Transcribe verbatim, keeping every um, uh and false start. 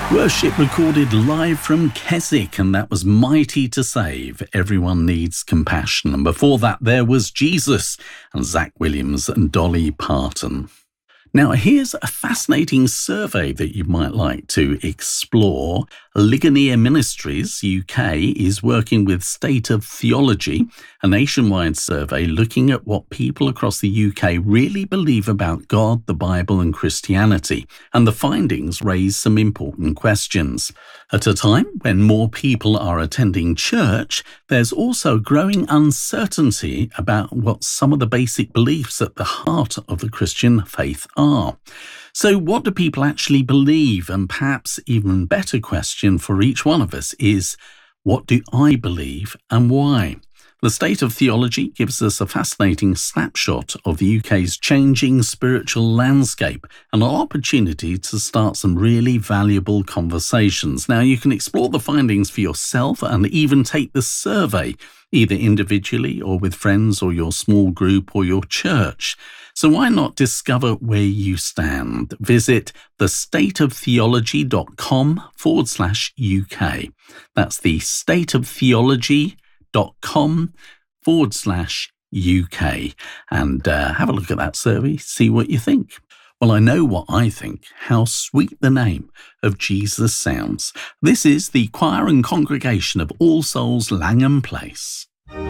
Worship recorded live from Keswick, and that was Mighty to Save. Everyone Needs Compassion. And before that, there was Jesus and Zach Williams and Dolly Parton. Now, here's a fascinating survey that you might like to explore. Ligonier Ministries U K is working with State of Theology, a nationwide survey looking at what people across the U K really believe about God, the Bible, and Christianity. And the findings raise some important questions. At a time when more people are attending church, there's also growing uncertainty about what some of the basic beliefs at the heart of the Christian faith are. So what do people actually believe? And perhaps even better question for each one of us is, what do I believe and why? The State of Theology gives us a fascinating snapshot of the U K's changing spiritual landscape and an opportunity to start some really valuable conversations. Now, you can explore the findings for yourself and even take the survey, either individually or with friends or your small group or your church. So why not discover where you stand? Visit thestateoftheology.com forward slash UK. That's the stateoftheology.com forward slash UK. And uh, have a look at that survey, see what you think. Well, I know what I think. How sweet the name of Jesus sounds. This is the choir and congregation of All Souls Langham Place.